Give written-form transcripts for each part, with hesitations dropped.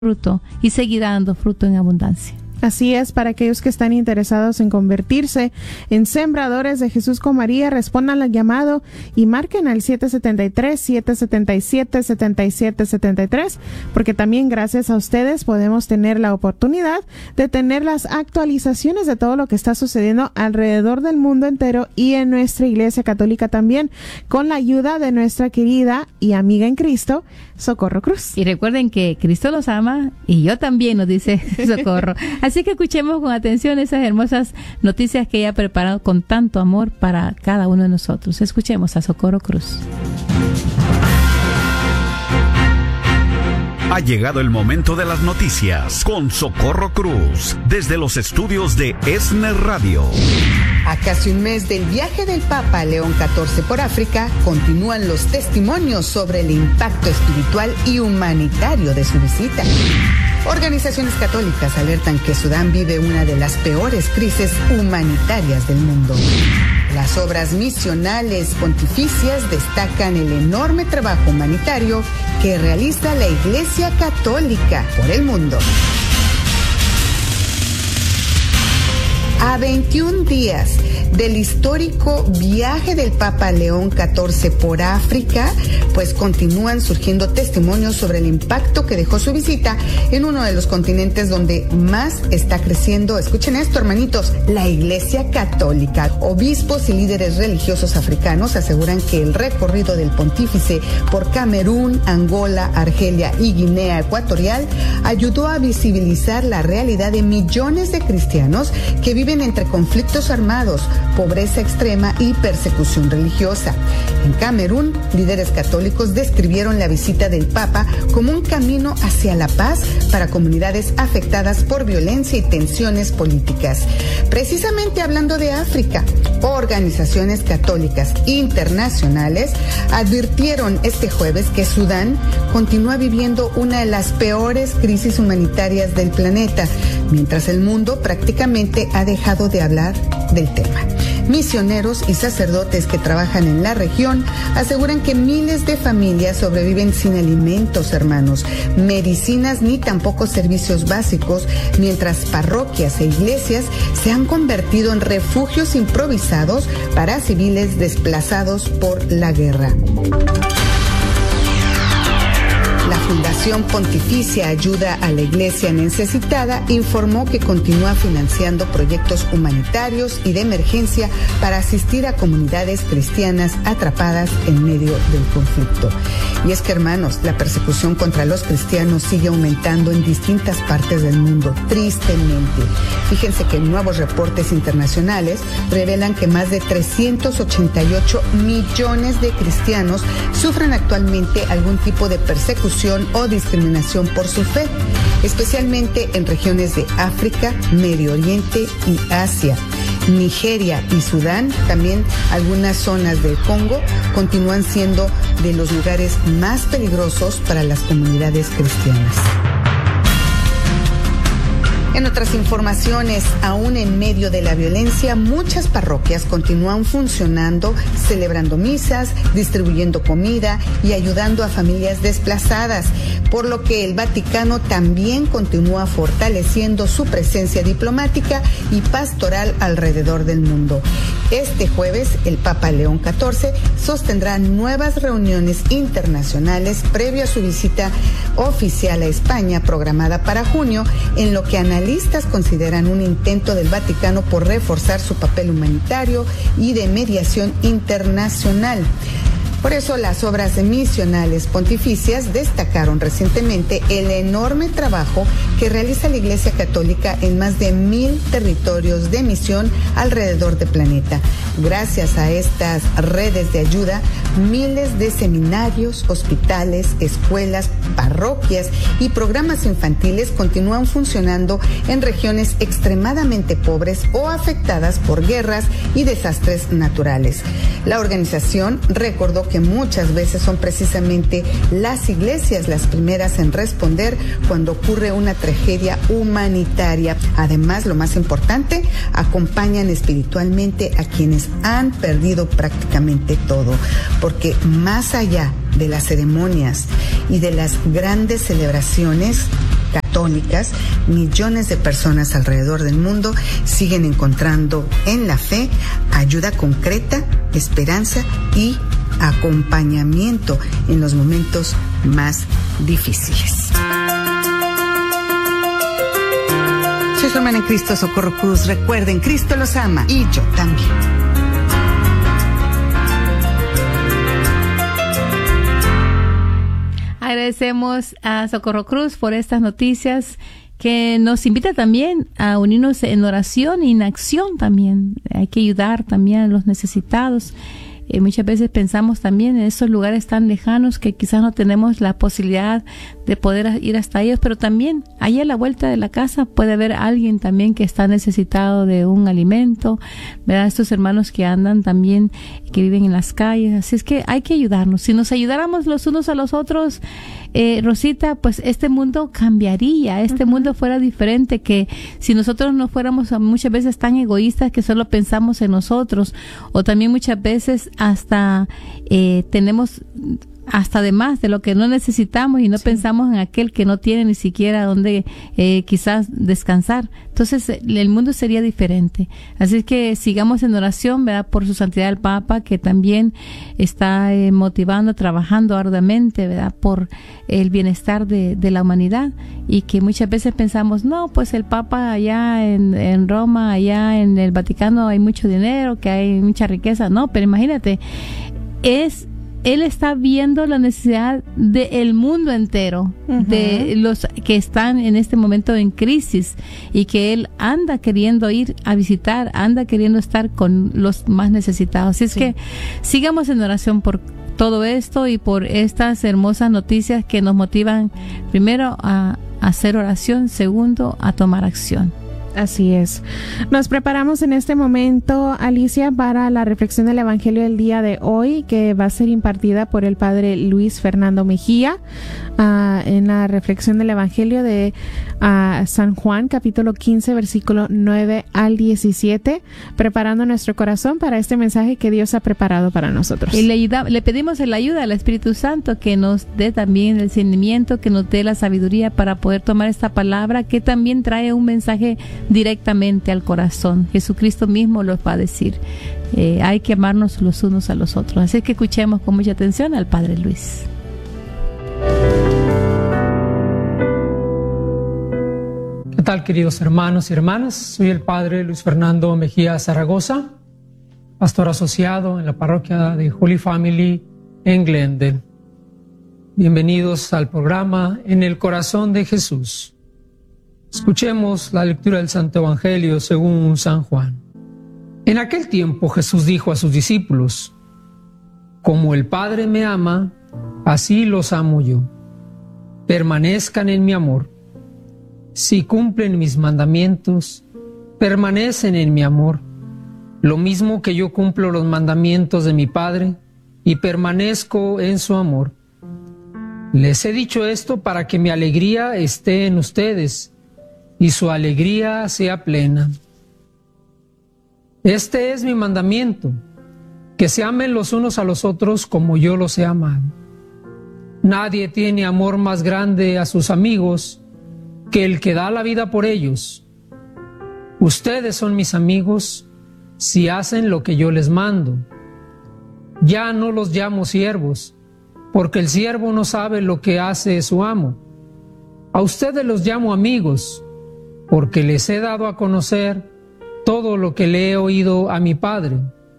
fruto y seguirá dando fruto en abundancia. Así es, para aquellos que están interesados en convertirse en sembradores de Jesús con María, respondan al llamado y marquen al 773-777-7773, porque también gracias a ustedes podemos tener la oportunidad de tener las actualizaciones de todo lo que está sucediendo alrededor del mundo entero y en nuestra Iglesia Católica también, con la ayuda de nuestra querida y amiga en Cristo, Socorro Cruz. Y recuerden que Cristo los ama y yo también, nos dice Socorro. Así que escuchemos con atención esas hermosas noticias que ella ha preparado con tanto amor para cada uno de nosotros. Escuchemos a Socorro Cruz. Ha llegado el momento de las noticias con Socorro Cruz, desde los estudios de ESNE Radio. A casi un mes del viaje del Papa León XIV por África, continúan los testimonios sobre el impacto espiritual y humanitario de su visita. Organizaciones católicas alertan que Sudán vive una de las peores crisis humanitarias del mundo. Las obras misionales pontificias destacan el enorme trabajo humanitario que realiza la Iglesia Católica por el mundo. A 21 días del histórico viaje del Papa León XIV por África, pues continúan surgiendo testimonios sobre el impacto que dejó su visita en uno de los continentes donde más está creciendo, escuchen esto, hermanitos, la Iglesia Católica. Obispos y líderes religiosos africanos aseguran que el recorrido del pontífice por Camerún, Angola, Argelia y Guinea Ecuatorial ayudó a visibilizar la realidad de millones de cristianos que viven entre conflictos armados, pobreza extrema y persecución religiosa. En Camerún, líderes católicos describieron la visita del Papa como un camino hacia la paz para comunidades afectadas por violencia y tensiones políticas. Precisamente hablando de África, organizaciones católicas internacionales advirtieron este jueves que Sudán continúa viviendo una de las peores crisis humanitarias del planeta, mientras el mundo prácticamente ha dejado de hablar del tema. Misioneros y sacerdotes que trabajan en la región aseguran que miles de familias sobreviven sin alimentos, hermanos, medicinas ni tampoco servicios básicos, mientras parroquias e iglesias se han convertido en refugios improvisados para civiles desplazados por la guerra. La Fundación Pontificia Ayuda a la Iglesia Necesitada informó que continúa financiando proyectos humanitarios y de emergencia para asistir a comunidades cristianas atrapadas en medio del conflicto. Y es que, hermanos, la persecución contra los cristianos sigue aumentando en distintas partes del mundo, tristemente. Fíjense que nuevos reportes internacionales revelan que más de 388 millones de cristianos sufren actualmente algún tipo de persecución o discriminación por su fe, especialmente en regiones de África, Medio Oriente y Asia. Nigeria y Sudán, también algunas zonas del Congo, continúan siendo de los lugares más peligrosos para las comunidades cristianas. En otras informaciones, aún en medio de la violencia, muchas parroquias continúan funcionando, celebrando misas, distribuyendo comida y ayudando a familias desplazadas, por lo que el Vaticano también continúa fortaleciendo su presencia diplomática y pastoral alrededor del mundo. Este jueves, el Papa León XIV sostendrá nuevas reuniones internacionales previo a su visita oficial a España, programada para junio, en lo que analistas consideran un intento del Vaticano por reforzar su papel humanitario y de mediación internacional. Por eso las obras misionales pontificias destacaron recientemente el enorme trabajo que realiza la Iglesia Católica en más de 1,000 territorios de misión alrededor del planeta. Gracias a estas redes de ayuda, miles de seminarios, hospitales, escuelas, parroquias y programas infantiles continúan funcionando en regiones extremadamente pobres o afectadas por guerras y desastres naturales. La organización recordó que muchas veces son precisamente las iglesias las primeras en responder cuando ocurre una tragedia humanitaria. Además, lo más importante, acompañan espiritualmente a quienes han perdido prácticamente todo, porque más allá de las ceremonias y de las grandes celebraciones, católicas, millones de personas alrededor del mundo siguen encontrando en la fe ayuda concreta, esperanza y acompañamiento en los momentos más difíciles. Soy su hermana en Cristo, Socorro Cruz. Recuerden, Cristo los ama y yo también. Agradecemos a Socorro Cruz por estas noticias que nos invita también a unirnos en oración y en acción también. Hay que ayudar también a los necesitados. Muchas veces pensamos también en esos lugares tan lejanos que quizás no tenemos la posibilidad de poder ir hasta ellos, pero también ahí a la vuelta de la casa puede haber alguien también que está necesitado de un alimento, ¿verdad? Estos hermanos que andan también, que viven en las calles. Así es que hay que ayudarnos. Si nos ayudáramos los unos a los otros, Rosita, pues este mundo cambiaría, este mundo fuera diferente, que si nosotros no fuéramos muchas veces tan egoístas que solo pensamos en nosotros, o también muchas veces hasta tenemos hasta de más de lo que no necesitamos y no pensamos en aquel que no tiene ni siquiera donde quizás descansar. Entonces el mundo sería diferente. Así que sigamos en oración, ¿verdad? Por su santidad el Papa, que también está motivando, trabajando arduamente, ¿verdad? Por el bienestar de la humanidad, y que muchas veces pensamos, no, pues el Papa allá en Roma, allá en el Vaticano hay mucho dinero, que hay mucha riqueza. No, pero imagínate, él está viendo la necesidad del mundo entero, de los que están en este momento en crisis, y que él anda queriendo ir a visitar, anda queriendo estar con los más necesitados. Así es que sigamos en oración por todo esto y por estas hermosas noticias que nos motivan, primero, a hacer oración, segundo, a tomar acción. Así es. Nos preparamos en este momento, Alicia, para la reflexión del Evangelio del día de hoy, que va a ser impartida por el Padre Luis Fernando Mejía, en la reflexión del Evangelio de San Juan, capítulo 15, versículo 9 al 17, preparando nuestro corazón para este mensaje que Dios ha preparado para nosotros. Y le pedimos la ayuda al Espíritu Santo, que nos dé también el discernimiento, que nos dé la sabiduría para poder tomar esta palabra, que también trae un mensaje directamente al corazón. Jesucristo mismo lo va a decir. Hay que amarnos los unos a los otros. Así que escuchemos con mucha atención al Padre Luis. ¿Qué tal, queridos hermanos y hermanas? Soy el Padre Luis Fernando Mejía Zaragoza, pastor asociado en la parroquia de Holy Family en Glendale. Bienvenidos al programa En el Corazón de Jesús. Escuchemos la lectura del Santo Evangelio según San Juan. En aquel tiempo Jesús dijo a sus discípulos: como el Padre me ama, así los amo yo. Permanezcan en mi amor. Si cumplen mis mandamientos, permanecen en mi amor, lo mismo que yo cumplo los mandamientos de mi Padre y permanezco en su amor. Les he dicho esto para que mi alegría esté en ustedes y su alegría sea plena. Este es mi mandamiento, que se amen los unos a los otros como yo los he amado. Nadie tiene amor más grande a sus amigos que el que da la vida por ellos. Ustedes son mis amigos si hacen lo que yo les mando. Ya no los llamo siervos, porque el siervo no sabe lo que hace su amo. A ustedes los llamo amigos, porque les he dado a conocer todo lo que le he oído a mi Padre.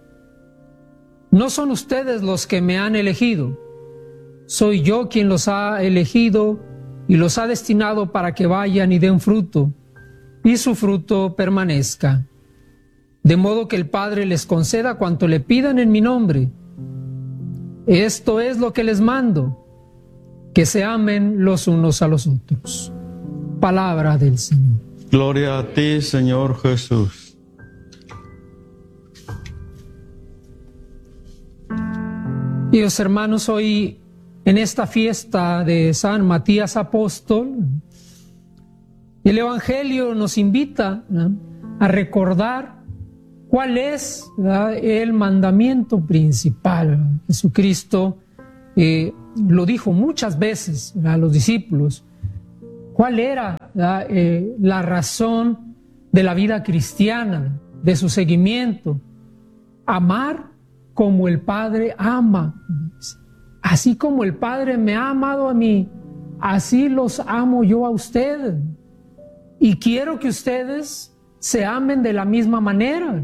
No son ustedes los que me han elegido, soy yo quien los ha elegido y los ha destinado para que vayan y den fruto, y su fruto permanezca. De modo que el Padre les conceda cuanto le pidan en mi nombre. Esto es lo que les mando, que se amen los unos a los otros. Palabra del Señor. Gloria a ti, Señor Jesús. Queridos hermanos, hoy en esta fiesta de San Matías Apóstol, el Evangelio nos invita a recordar cuál es el mandamiento principal. Jesucristo lo dijo muchas veces a los discípulos: ¿Cuál era la razón de la vida cristiana, de su seguimiento? Amar como el Padre ama. Así como el Padre me ha amado a mí, así los amo yo a ustedes. Y quiero que ustedes se amen de la misma manera.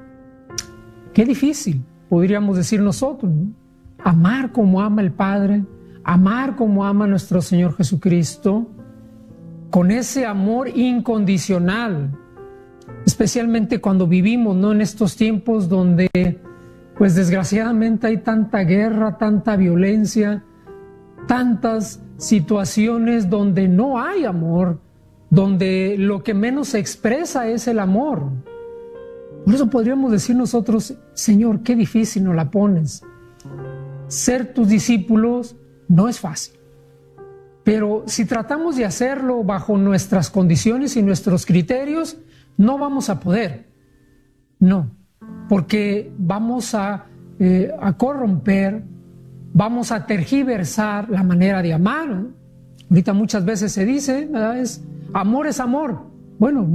Qué difícil, podríamos decir nosotros, ¿no? Amar como ama el Padre, amar como ama nuestro Señor Jesucristo, con ese amor incondicional, especialmente cuando vivimos, ¿no?, en estos tiempos donde, pues desgraciadamente hay tanta guerra, tanta violencia, tantas situaciones donde no hay amor, donde lo que menos se expresa es el amor. Por eso podríamos decir nosotros: Señor, qué difícil nos la pones. Ser tus discípulos no es fácil. Pero si tratamos de hacerlo bajo nuestras condiciones y nuestros criterios, no vamos a poder. No, porque vamos a corromper, vamos a tergiversar la manera de amar, ¿no? Ahorita muchas veces se dice, ¿verdad?, amor es amor. Bueno,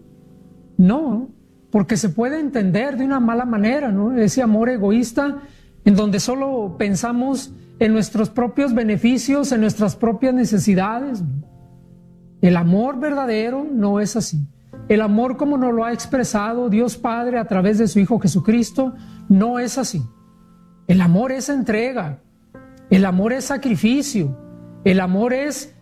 no, porque se puede entender de una mala manera, ¿no? Ese amor egoísta en donde solo pensamos en nuestros propios beneficios, en nuestras propias necesidades. El amor verdadero no es así. El amor como nos lo ha expresado Dios Padre a través de su Hijo Jesucristo no es así. El amor es entrega, el amor es sacrificio, el amor es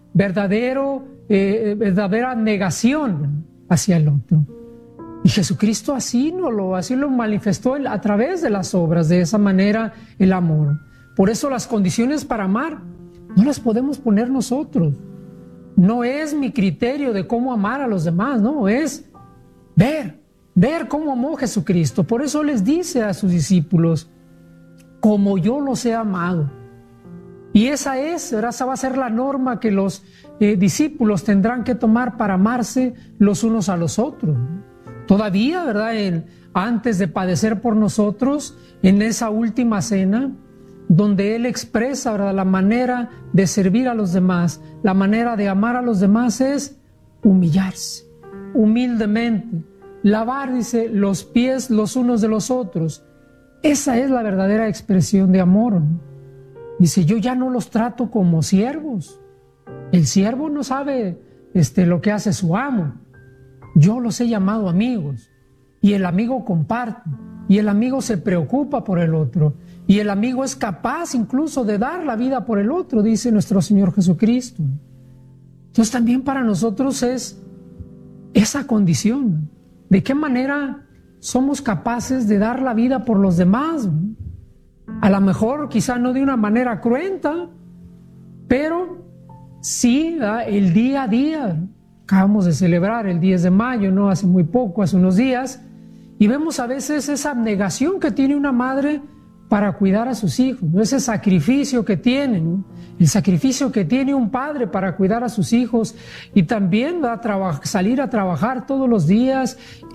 verdadera negación hacia el otro. Y Jesucristo así lo manifestó a través de las obras, de esa manera el amor. Por eso las condiciones para amar no las podemos poner nosotros. No es mi criterio de cómo amar a los demás, no, es ver cómo amó Jesucristo. Por eso les dice a sus discípulos: como yo los he amado. Y esa va a ser la norma que los discípulos tendrán que tomar para amarse los unos a los otros. Todavía, ¿verdad?, antes de padecer por nosotros, en esa última cena, donde Él expresa, ¿verdad?, la manera de servir a los demás, la manera de amar a los demás es humillarse, humildemente, lavar, dice, los pies los unos de los otros. Esa es la verdadera expresión de amor, ¿no? Dice: yo ya no los trato como siervos. El siervo no sabe lo que hace su amo. Yo los he llamado amigos. Y el amigo comparte. Y el amigo se preocupa por el otro. Y el amigo es capaz incluso de dar la vida por el otro, dice nuestro Señor Jesucristo. Entonces también para nosotros es esa condición. ¿De qué manera somos capaces de dar la vida por los demás? A lo mejor quizá no de una manera cruenta, pero sí, ¿verdad?, el día a día. Acabamos de celebrar el 10 de mayo, ¿no?, hace muy poco, hace unos días, y vemos a veces esa abnegación que tiene una madre para cuidar a sus hijos, ¿no? Ese sacrificio que tiene, ¿no?, el sacrificio que tiene un padre para cuidar a sus hijos, y también salir a trabajar todos los días,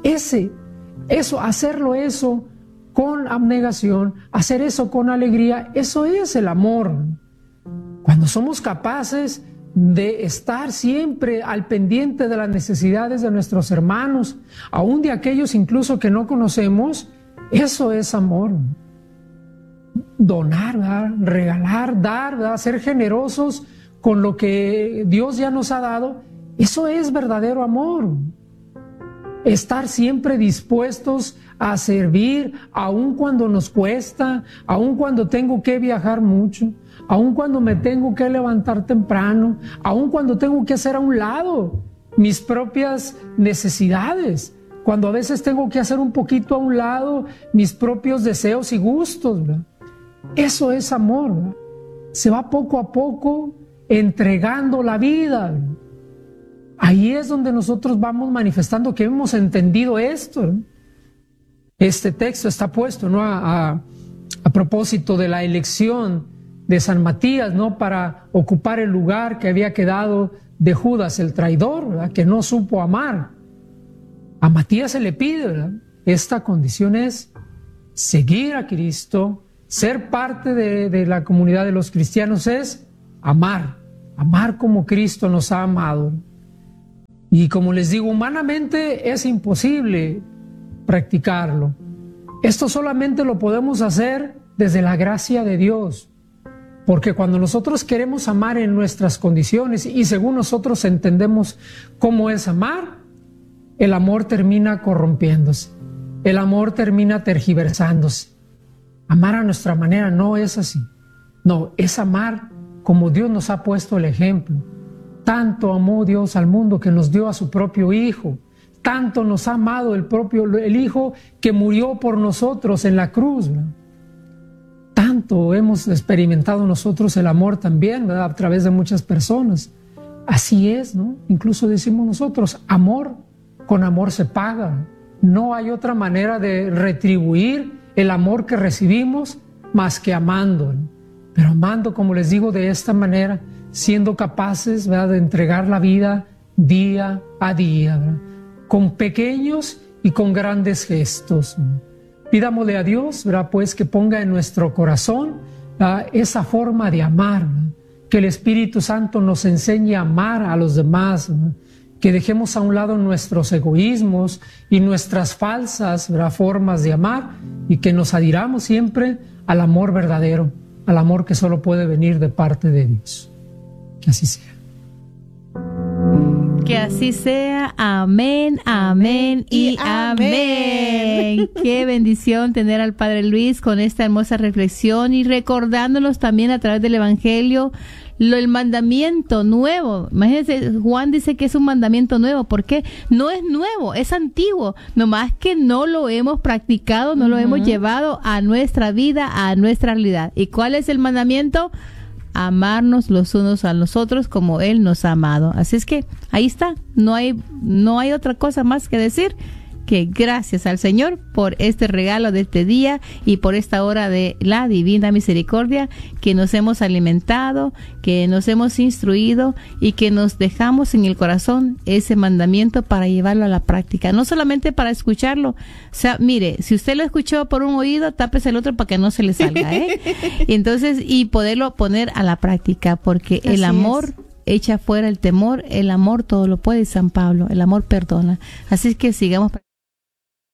hacerlo con abnegación, hacer eso con alegría, eso es el amor. Cuando somos capaces de estar siempre al pendiente de las necesidades de nuestros hermanos, aún de aquellos incluso que no conocemos, eso es amor. Donar, ¿verdad?, regalar, dar, ¿verdad?, ser generosos con lo que Dios ya nos ha dado, eso es verdadero amor. Estar siempre dispuestos a servir, aun cuando nos cuesta, aun cuando tengo que viajar mucho, aun cuando me tengo que levantar temprano, aun cuando tengo que hacer a un lado mis propias necesidades, cuando a veces tengo que hacer un poquito a un lado mis propios deseos y gustos, ¿verdad? Eso es amor, ¿verdad? Se va poco a poco entregando la vida, ¿verdad? Ahí es donde nosotros vamos manifestando que hemos entendido esto, ¿no? Este texto está puesto, ¿no?, a propósito de la elección de San Matías, ¿no?, para ocupar el lugar que había quedado de Judas el traidor, ¿verdad?, que no supo amar. A Matías se le pide, ¿verdad?, esta condición es seguir a Cristo, ser parte de la comunidad de los cristianos es amar como Cristo nos ha amado. Y como les digo, humanamente es imposible practicarlo. Esto solamente lo podemos hacer desde la gracia de Dios. Porque cuando nosotros queremos amar en nuestras condiciones y según nosotros entendemos cómo es amar, el amor termina corrompiéndose. El amor termina tergiversándose. Amar a nuestra manera no es así. No, es amar como Dios nos ha puesto el ejemplo. Tanto amó Dios al mundo que nos dio a su propio Hijo. Tanto nos ha amado el Hijo que murió por nosotros en la cruz, ¿verdad? Tanto hemos experimentado nosotros el amor también, ¿verdad? A través de muchas personas. Así es, ¿no? Incluso decimos nosotros, amor con amor se paga. No hay otra manera de retribuir el amor que recibimos más que amando, ¿no? Pero amando, como les digo, de esta manera, siendo capaces, ¿verdad?, de entregar la vida día a día, ¿verdad?, con pequeños y con grandes gestos, ¿no? Pidámosle a Dios, ¿verdad?, pues que ponga en nuestro corazón, ¿verdad?, esa forma de amar, ¿verdad?, que el Espíritu Santo nos enseñe a amar a los demás, ¿verdad?, que dejemos a un lado nuestros egoísmos y nuestras falsas, ¿verdad?, formas de amar y que nos adhiramos siempre al amor verdadero, al amor que solo puede venir de parte de Dios. Que así sea. Que así sea. Amén, amén y amén. Qué bendición tener al Padre Luis con esta hermosa reflexión y recordándonos también a través del Evangelio el mandamiento nuevo. Imagínense, Juan dice que es un mandamiento nuevo. ¿Por qué? No es nuevo, es antiguo. Nomás que no lo hemos practicado, no lo hemos llevado a nuestra vida, a nuestra realidad. ¿Y cuál es el mandamiento? Amarnos los unos a los otros como Él nos ha amado. Así es que ahí está. No hay otra cosa más que decir que gracias al Señor por este regalo de este día y por esta hora de la divina misericordia, que nos hemos alimentado, que nos hemos instruido y que nos dejamos en el corazón ese mandamiento para llevarlo a la práctica, no solamente para escucharlo. O sea, mire, si usted lo escuchó por un oído, tápese el otro para que no se le salga, Entonces, y poderlo poner a la práctica, porque el amor echa fuera el temor, el amor todo lo puede, San Pablo, el amor perdona. Así es que sigamos